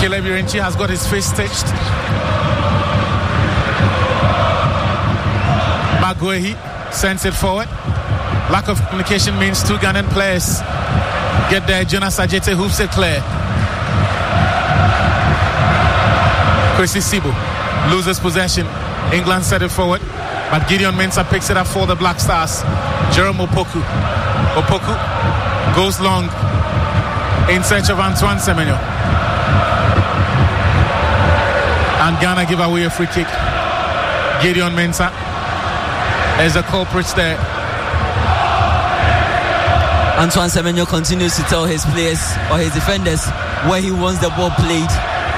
Caleb Irinchi has got his face stitched. Maguehi sends it forward. Lack of communication means two Ghanaian players get there. Jonas Ajete hoops it clear. Kwesi Sibu loses possession. England set it forward, but Gideon Mensah picks it up for the Black Stars. Jerome Opoku goes long in search of Antoine Semenyo, and Ghana give away a free kick. Gideon Mensah is the culprit there. Antoine Semenyo continues to tell his players or his defenders where he wants the ball played.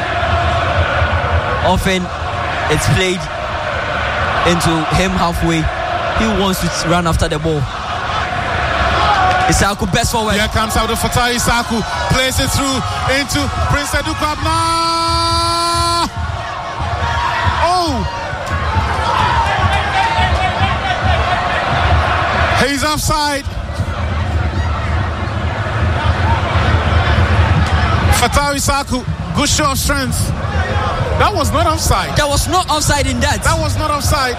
Often it's played into him halfway. He wants to run after the ball. Isaku best forward. Here comes out of Fatai Isaku. Plays it through into Prince Edu Kwabena. Oh! He's offside. Fatai Isaku, good show of strength. That was not offside. That was not offside in that. That was not offside.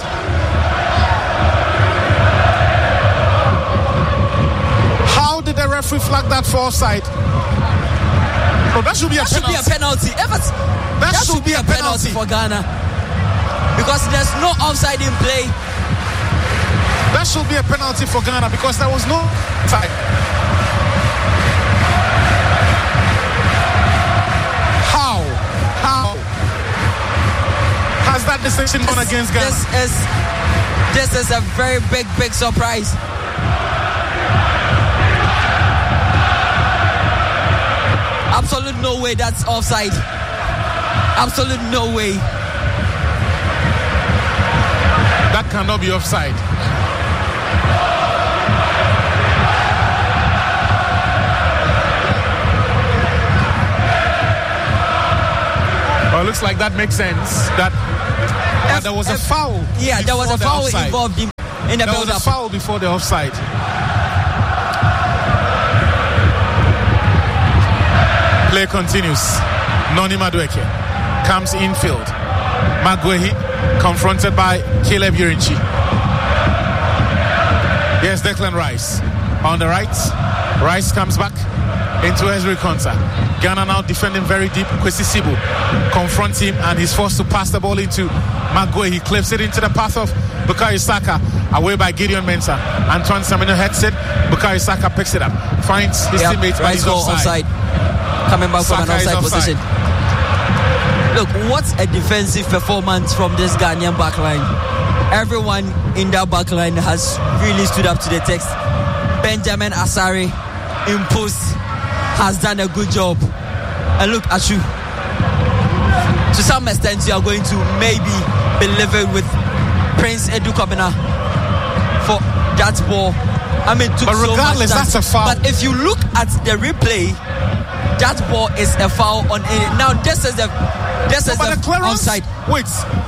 How did the referee flag that for offside? No, that should be a penalty. That should be a penalty for Ghana. Because there's no offside in play. That should be a penalty for Ghana because there was no offside. How has that decision gone against Ghana? This is a very big surprise. Absolute no way that's offside. Absolute no way. That cannot be offside. Well, it looks like that makes sense. That there was a foul. Yeah, there was a foul involved in the build-up. There was a foul before the offside. Play continues. Noni Madueke comes infield. Maguehi confronted by Caleb Irinchi. Here's Declan Rice on the right. Rice comes back into Ezri Konsa. Ghana now defending very deep. Kwesi Sibu confronts him and he's forced to pass the ball into Maguehi. He clips it into the path of Bukayo Saka, away by Gideon Mensah. Antoine Semenyo heads it. Bukayo Saka picks it up, finds his teammates, but he's offside. Coming back Saka from an offside position. Look, what a defensive performance from this Ghanaian backline. Everyone in that backline has really stood up to the test. Benjamin Asare in post has done a good job. And look at you. To some extent, you are going to maybe be living with Prince Edu Kwabena for that ball. I mean, but regardless, so much that's a foul. But if you look at the replay, that ball is a foul on it. Now this is the offside. Wait.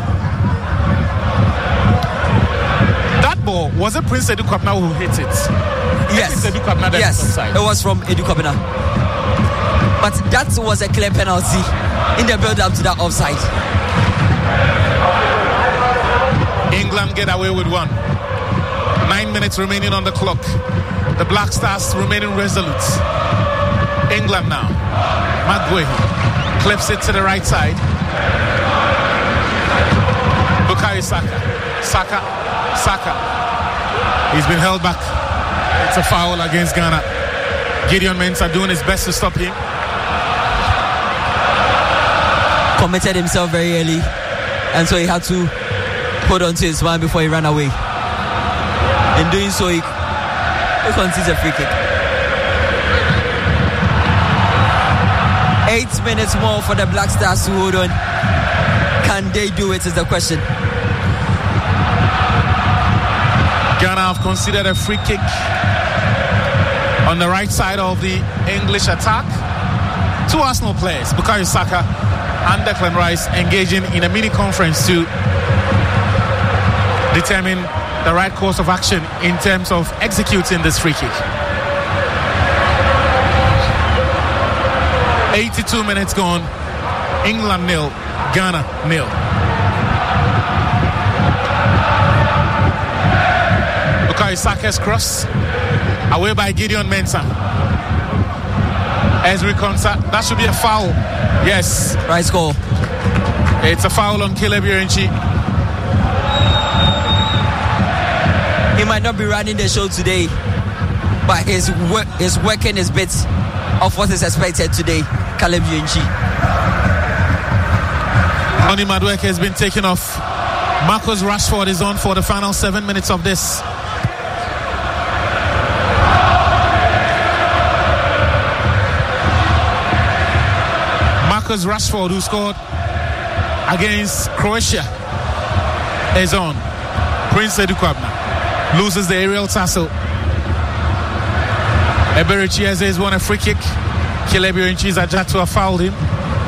That ball, was it Prince Edu Kwabena who hit it? Yes. Edu Kwabena, yes. It was from Edu Kwabena. But that was a clear penalty in the build-up to that offside. England get away with one. 9 minutes remaining on the clock. The Black Stars remaining resolute. England now. Maguehi clips it to the right side. Bukayo Saka. He's been held back. It's a foul against Ghana. Gideon Mensah doing his best to stop him. Committed himself very early, and so he had to hold on to his man before he ran away. In doing so, he concedes a free kick. 8 minutes more for the Black Stars to hold on. Can they do it is the question. Ghana have considered a free kick on the right side of the English attack. Two Arsenal players, Bukayo Saka and Declan Rice, engaging in a mini conference to determine the right course of action in terms of executing this free kick. 82 minutes gone. England 0, Ghana 0. Bukayo Saka's cross, away by Gideon Mensah. Ezri Konsa, that should be a foul. Yes. Right score. It's a foul on Caleb Irenchi. He might not be running the show today, but he's working his bits of what is expected today. Caleb Irenchi. Oni Madueke has been taken off. Marcus Rashford is on for the final 7 minutes of this. Marcus Rashford, who scored against Croatia, is on. Prince Edukwabna loses the aerial tussle. Eberechi Eze has won a free kick. Caleb Irenchi Zajatua fouled him.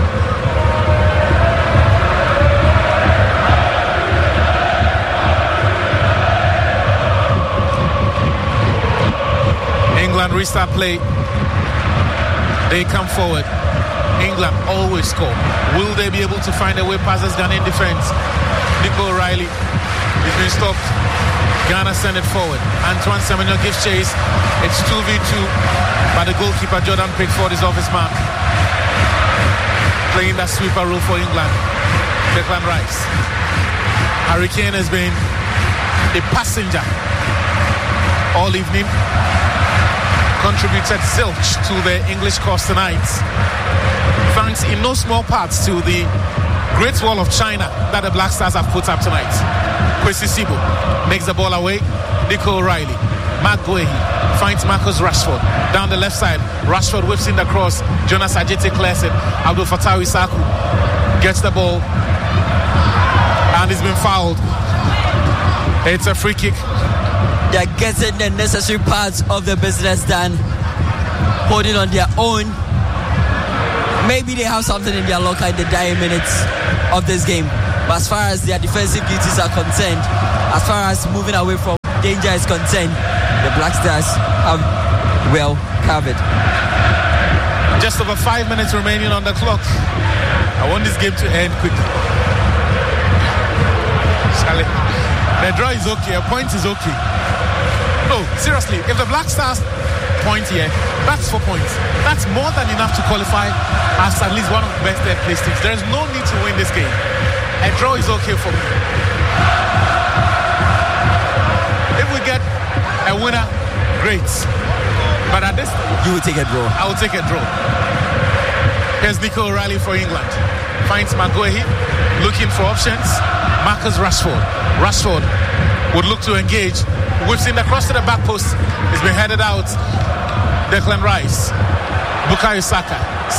England restart play. They come forward. England always score. Will they be able to find a way past this Ghanaian defense? Nico O'Reilly is being stopped. Ghana send it forward. Antoine Semenyo gives chase. It's 2v2, but the goalkeeper Jordan Pickford is off his mark. Playing that sweeper role for England. Declan Rice. Harry Kane has been a passenger all evening. Contributed zilch to the English cause tonight. Thanks in no small parts to the Great Wall of China that the Black Stars have put up tonight. Kwesi Sibo makes the ball away. Nico O'Reilly. Mark Guehi finds Marcus Rashford. Down the left side, Rashford whips in the cross. Jonas Ajete clears it. Abdul Fattah Isaku gets the ball. And he's been fouled. It's a free kick. They're getting the necessary parts of the business done. Holding on their own. Maybe they have something in their locker in the dying minutes of this game. But as far as their defensive duties are concerned, as far as moving away from danger is concerned, the Black Stars have well covered. Just over 5 minutes remaining on the clock. I want this game to end quickly. Charlie, the draw is okay, a point is okay. No, seriously, if the Black Stars point here, that's 4 points. That's more than enough to qualify as at least one of the best third place teams. There is no need to win this game. A draw is okay for me. If we get a winner, great. But at this time, you will take a draw. I will take a draw. Here's Nico O'Reilly for England. Finds Maguehi, looking for options. Marcus Rashford. Rashford would look to engage. Whips in the cross to the back post. It's been headed out. Declan Rice. Bukayo Saka.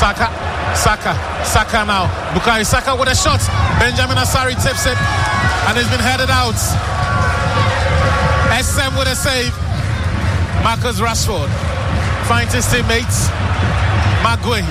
Saka now. Bukayo Saka with a shot. Benjamin Asari tips it. And it's been headed out. SM with a save. Marcus Rashford finds his teammates. Maguehi.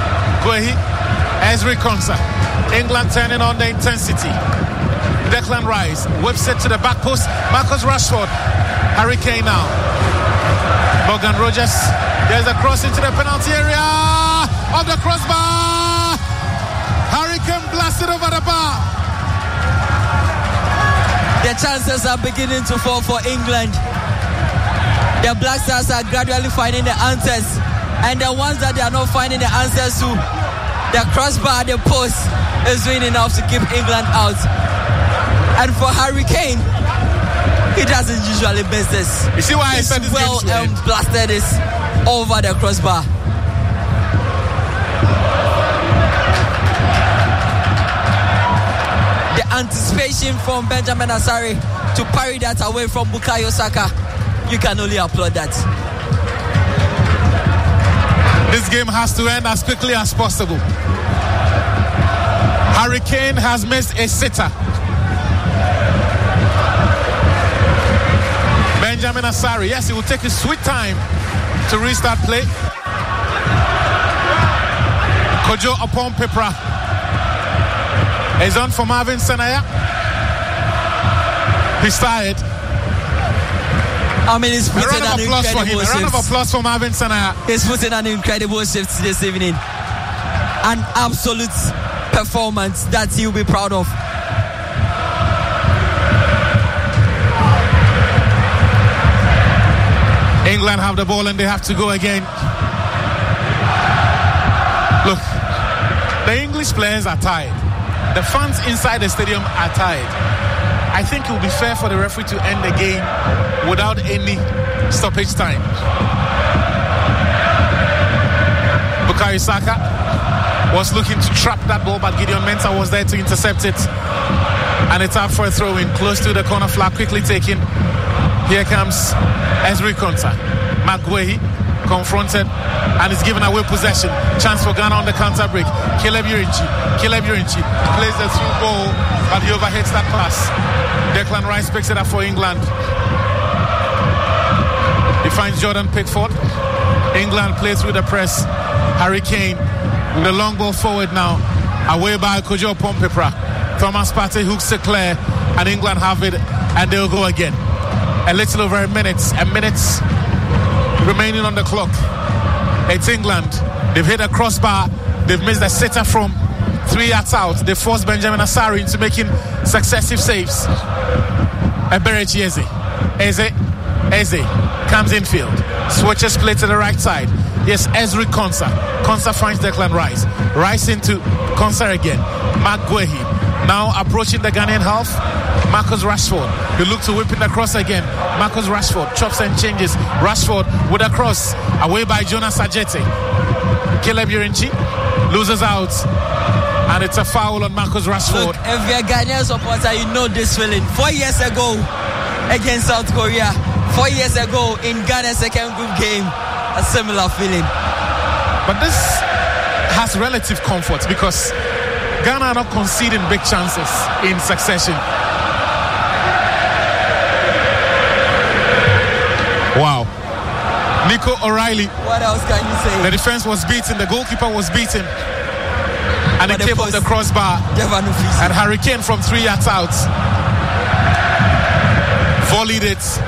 Ezri Konsa. England turning on the intensity. Declan Rice whips it to the back post. Marcus Rashford. Harry Kane now. Morgan Rogers. There's a cross into the penalty area of the crossbar. Harry Kane blasted over the bar. The chances are beginning to fall for England. The Black Stars are gradually finding the answers, and the ones that they are not finding the answers to, the crossbar, the post, is doing enough to keep England out. And for Harry Kane, he doesn't usually miss this. You see why I said this well blasted this over the crossbar. The anticipation from Benjamin Asari to parry that away from Bukayo Saka, you can only applaud that. This game has to end as quickly as possible. Harry Kane has missed a sitter. Benjamin Asari, yes, it will take a sweet time to restart play. Kojo Opon Pepra is on for Marvin Senaya. He's tired. I mean, he's putting an incredible shift. A round of applause for Marvin Senaya. He's putting an incredible shift this evening. An absolute performance that he'll be proud of. England have the ball and they have to go again. Look, the English players are tired. The fans inside the stadium are tired. I think it will be fair for the referee to end the game without any stoppage time. Bukayo Saka was looking to trap that ball, but Gideon Mensah was there to intercept it. And it's up for a throw-in, close to the corner flag, quickly taken. Here comes Ezri Konsa. Maguehi confronted and is given away possession. Chance for Ghana on the counter break. Caleb Yurinchi plays the through ball, but he overhits that pass. Declan Rice picks it up for England. He finds Jordan Pickford. England plays through the press. Harry Kane with the long ball forward now. Away by Kojo Pompepra. Thomas Partey hooks to Claire, and England have it, and they'll go again. A little over a minute remaining on the clock. It's England. They've hit a crossbar. They've missed the sitter from 3 yards out. They forced Benjamin Asari into making successive saves. Eberechi Eze comes infield. Switches play to the right side. Yes, Ezri Konsa. Konsa finds Declan Rice. Rice into Konsa again. Maguehi now approaching the Ghanaian half. Marcus Rashford. He looked to whip in the cross again. Marcus Rashford chops and changes. Rashford with a cross. Away by Jonas Ajete. Caleb Yurinchi loses out. And it's a foul on Marcus Rashford. Look, if you're a Ghanaian supporter, you know this feeling. 4 years ago against South Korea. 4 years ago in Ghana's second group game. A similar feeling. But this has relative comfort because Ghana are not conceding big chances in succession. Wow. Nico O'Reilly. What else can you say? The defense was beaten. The goalkeeper was beaten. And it came off the crossbar. And Harry Kane from 3 yards out volleyed it